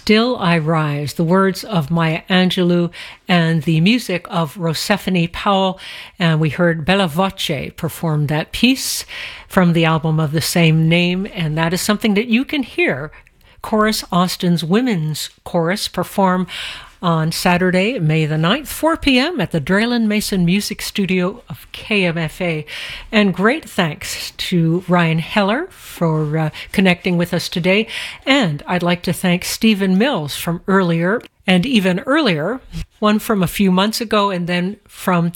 Still I Rise, the words of Maya Angelou and the music of Rosephine Powell. And we heard Bella Voce perform that piece from the album of the same name. And that is something that you can hear Chorus Austin's Women's Chorus perform on Saturday, May the 9th, 4 p.m. at the Draylen Mason Music Studio of KMFA. And great thanks to Ryan Heller for connecting with us today. And I'd like to thank Stephen Mills from earlier, and even earlier, one from a few months ago, and then from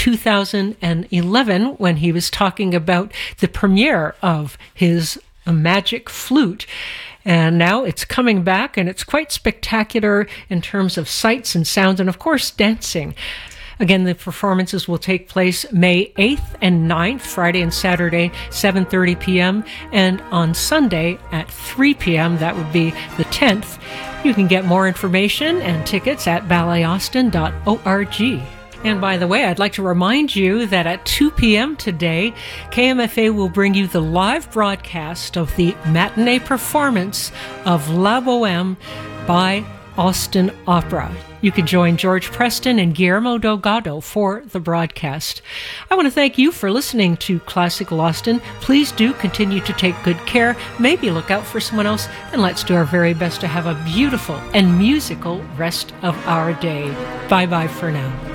2011 when he was talking about the premiere of his Magic Flute. And now it's coming back, and it's quite spectacular in terms of sights and sounds, and of course, dancing. Again, the performances will take place May 8th and 9th, Friday and Saturday, 7:30 p.m., and on Sunday at 3 p.m., that would be the 10th. You can get more information and tickets at balletaustin.org. And by the way, I'd like to remind you that at 2 p.m. today, KMFA will bring you the live broadcast of the matinee performance of La Boheme by Austin Opera. You can join George Preston and Guillermo Delgado for the broadcast. I want to thank you for listening to Classical Austin. Please do continue to take good care. Maybe look out for someone else, and let's do our very best to have a beautiful and musical rest of our day. Bye-bye for now.